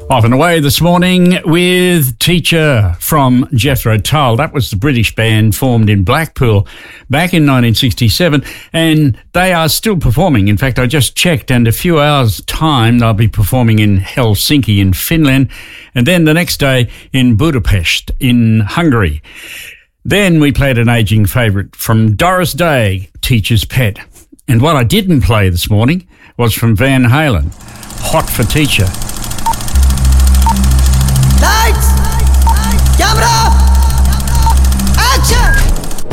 Off and away this morning with Teacher from Jethro Tull. That was the British band formed in Blackpool back in 1967, and they are still performing. In fact, I just checked, and a few hours' time they'll be performing in Helsinki in Finland, and then the next day in Budapest in Hungary. Then we played an ageing favourite from Doris Day, Teacher's Pet. And what I didn't play this morning was from Van Halen, Hot for Teacher. Lights! Camera! Action!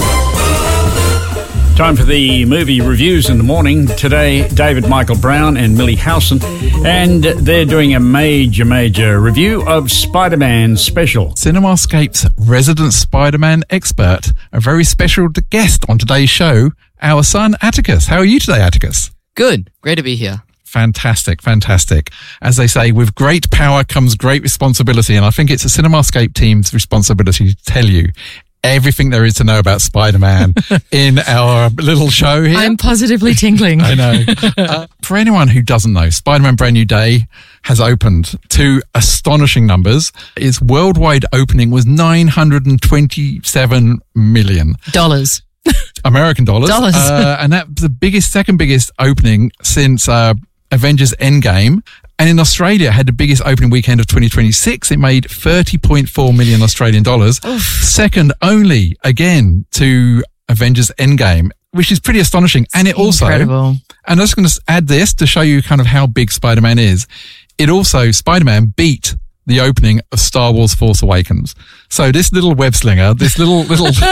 Time for the movie reviews in the morning. Today, David Michael Brown and Millie Howson, and they're doing a major review of Spider-Man Special. Cinemascape's resident Spider-Man expert, a very special guest on today's show, our son Atticus. How are you today, Atticus? Good. Great to be here. Fantastic. As they say, with great power comes great responsibility, and I think it's a Cinemascape team's responsibility to tell you everything there is to know about Spider-Man in our little show here. I'm positively tingling. I know. For anyone who doesn't know, Spider-Man Brand New Day has opened to astonishing numbers. Its worldwide opening was $927 million. American dollars. And that's the second biggest opening since Avengers Endgame. And in Australia, it had the biggest opening weekend of 2026. It made 30.4 million Australian dollars. Oof. Second only, again, to Avengers Endgame, which is pretty astonishing. And it also, incredible. And I'm just going to add this to show you kind of how big Spider-Man is. Spider-Man beat the opening of Star Wars Force Awakens. So this little web slinger, this little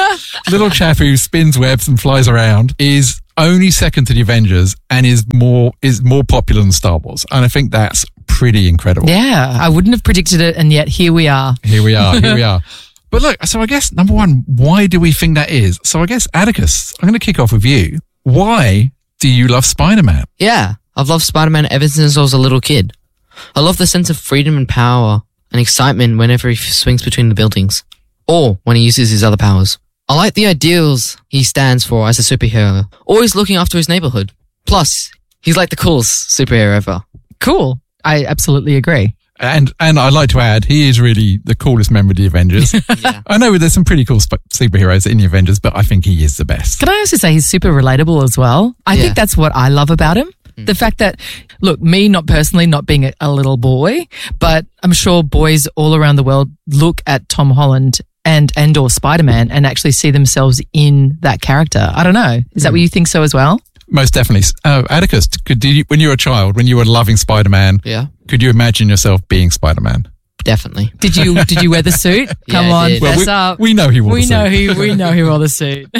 chap who spins webs and flies around is only second to the Avengers and is more popular than Star Wars. And I think that's pretty incredible. Yeah, I wouldn't have predicted it, and yet here we are. Here we are. But look, so I guess, number one, why do we think that is? So I guess, Atticus, I'm going to kick off with you. Why do you love Spider-Man? Yeah, I've loved Spider-Man ever since I was a little kid. I love the sense of freedom and power and excitement whenever he swings between the buildings, or when he uses his other powers. I like the ideals he stands for as a superhero, always looking after his neighborhood. Plus, he's like the coolest superhero ever. Cool. I absolutely agree. And I'd like to add, he is really the coolest member of the Avengers. Yeah. I know there's some pretty cool superheroes in the Avengers, but I think he is the best. Can I also say he's super relatable as well? I think that's what I love about him. The fact that, look, me not personally, not being a little boy, but I'm sure boys all around the world look at Tom Holland and or Spider-Man and actually see themselves in that character. I don't know. Is that what you think so as well? Most definitely. Atticus, when you were a child, when you were loving Spider-Man, could you imagine yourself being Spider-Man? Definitely. Did you wear the suit? Come on, fess up. We know he wore the suit. We know he wore the suit.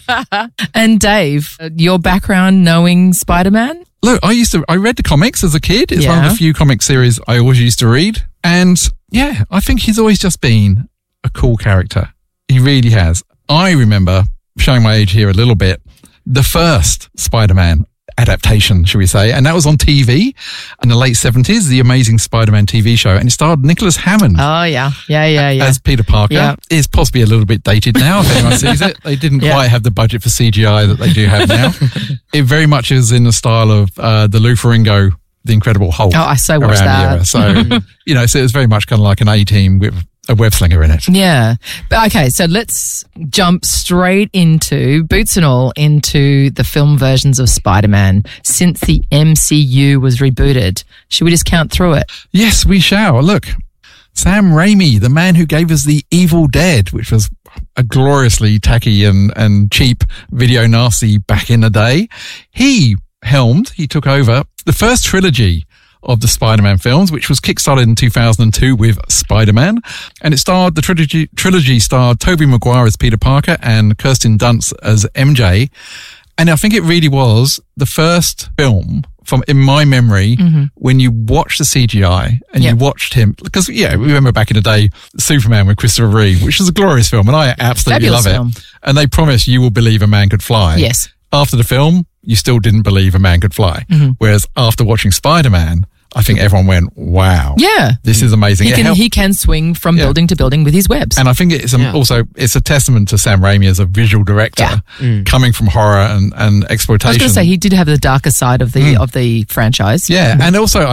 And Dave, your background knowing Spider-Man? Look, I read the comics as a kid. It's one of the few comic series I always used to read. And yeah, I think he's always just been a cool character. He really has. I remember, showing my age here a little bit, the first Spider-Man adaptation, should we say, and that was on TV in the late 70s, the Amazing Spider-Man TV show, and it starred Nicholas Hammond. Oh, yeah. As Peter Parker. Yeah. It's possibly a little bit dated now, if anyone sees it. They didn't quite have the budget for CGI that they do have now. It very much is in the style of the Lou Ferrigno, The Incredible Hulk. Oh, I so watched that. So, so it was very much kind of like an A-team with a web slinger in it. Yeah. But okay, so let's jump straight into, boots and all, into the film versions of Spider-Man since the MCU was rebooted. Should we just count through it? Yes, we shall. Look, Sam Raimi, the man who gave us The Evil Dead, which was a gloriously tacky and cheap video nasty back in the day, he took over the first trilogy of the Spider-Man films, which was kickstarted in 2002 with Spider-Man. And the trilogy starred Tobey Maguire as Peter Parker and Kirsten Dunst as MJ. And I think it really was the first film in my memory, when you watch the CGI and you watched him, because remember back in the day, Superman with Christopher Reeve, which is a glorious film, and I absolutely love it. And they promised you will believe a man could fly. Yes. After the film, you still didn't believe a man could fly. Whereas after watching Spider-Man, I think everyone went, wow. Yeah. This is amazing. He can swing from building to building with his webs. And I think it's it's a testament to Sam Raimi as a visual director, coming from horror and exploitation. I was going to say, he did have the darker side of the franchise. Yeah. And also, I think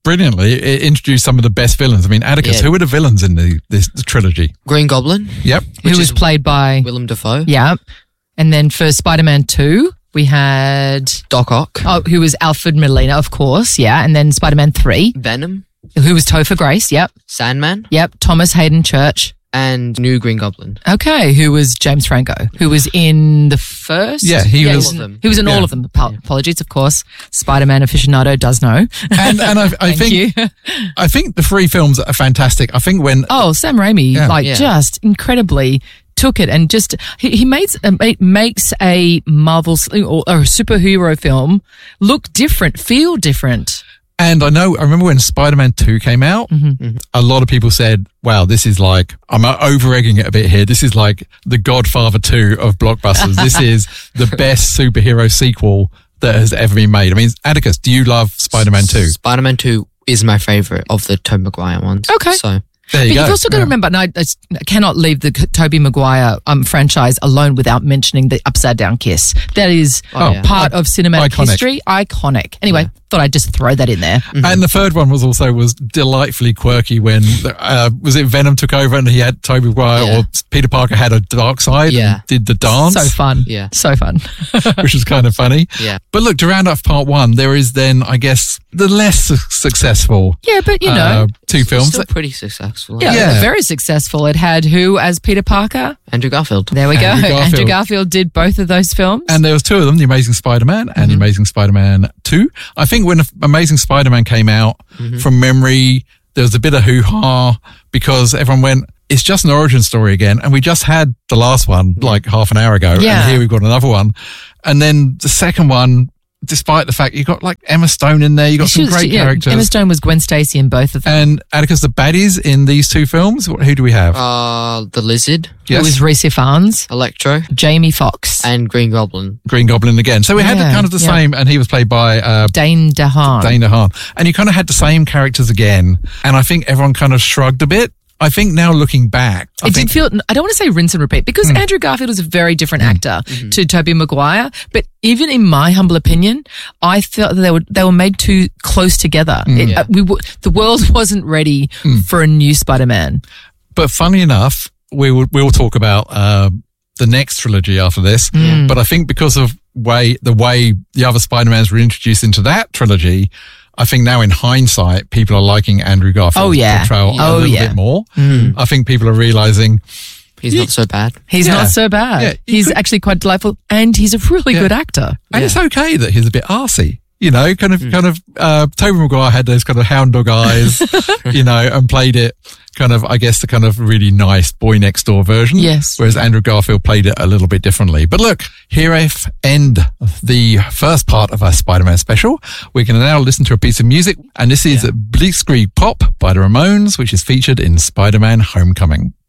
brilliantly. It introduced some of the best villains. I mean, Atticus, Yeah. who were the villains in the trilogy? Green Goblin, Yep. Who Which was is played by, Willem Dafoe, yeah. And then for Spider-Man 2, we had, Doc Ock, who was Alfred Molina, of course, yeah. And then Spider-Man 3, Venom, who was Topher Grace, yep. Sandman, Yep, Thomas Hayden Church. and New Green Goblin. Okay, who was James Franco, who was in the first? Yeah, he was- All of them. He was in Yeah. all of them. Apologies, of course. Spider-Man aficionado does know. And I Thank think you. I think the 3 films are fantastic. I think when Oh, Sam Raimi, Yeah. just incredibly took it and just he makes a Marvel or a superhero film look different, feel different. And I remember when Spider-Man 2 came out, a lot of people said, wow, this is like, I'm over-egging it a bit here. This is like the Godfather 2 of blockbusters. This is the best superhero sequel that has ever been made. I mean, Atticus, do you love Spider-Man 2? Spider-Man 2 is my favorite of the Tobey Maguire ones. Okay. So There you But go. you've also got to Yeah. remember, and I cannot leave the Tobey Maguire franchise alone without mentioning the Upside Down Kiss. That is Oh, yeah. part of cinematic Iconic. history. Iconic. Anyway, thought I'd just throw that in there. And the third one was delightfully quirky when, was it Venom took over and he had Tobey Maguire Yeah. or Peter Parker had a dark side Yeah. and did the dance, So fun. Yeah. So fun. which was kind of funny. Yeah. But look, to round off part 1, there is then, I guess, the less successful Yeah, but you know, 2 films. Still pretty successful. yeah, yeah. very successful. It had who as Peter Parker? Andrew Garfield. There we go. Andrew Garfield. Andrew Garfield did both of those films. And there was 2 of them, The Amazing Spider-Man and The Amazing Spider-Man 2. I think when Amazing Spider-Man came out, from memory, there was a bit of hoo-ha because everyone went, it's just an origin story again. And we just had the last one like half an hour ago. Yeah. And here we've got another one. And then the second one, despite the fact you got like Emma Stone in there, you got some great characters. Emma Stone was Gwen Stacy in both of them. And Atticus, the baddies in these 2 films, who do we have? The Lizard, It was Reese Ifans, Electro, Jamie Foxx, and Green Goblin. Green Goblin again. So we had Yeah, kind of the yeah. same, and he was played by Dane DeHaan. Dane DeHaan. And you kind of had the same characters again. And I think everyone kind of shrugged a bit. I think now looking back, I It think did feel, I don't want to say rinse and repeat because Andrew Garfield was a very different actor to Tobey Maguire. But even in my humble opinion, I felt that they were made too close together. The world wasn't ready for a new Spider-Man. but funny enough, we'll talk about the next trilogy after this. But I think because of the way the other Spider-Mans were introduced into that trilogy, I think now in hindsight, people are liking Andrew Garfield's portrayal a little bit more. I think people are realizing He's not so bad. He's Yeah. not so bad. Yeah, you he's could- actually quite delightful and he's a really good actor. and it's okay that he's a bit arsey. You know, Tobey Maguire had those kind of hound dog eyes, you know, and played it kind of, I guess, the kind of really nice boy next door version. Yes. Whereas Andrew Garfield played it a little bit differently. But look, here I end the first part of our Spider-Man special. We're going to now listen to a piece of music, and this is Blitzkrieg Pop by the Ramones, which is featured in Spider-Man Homecoming.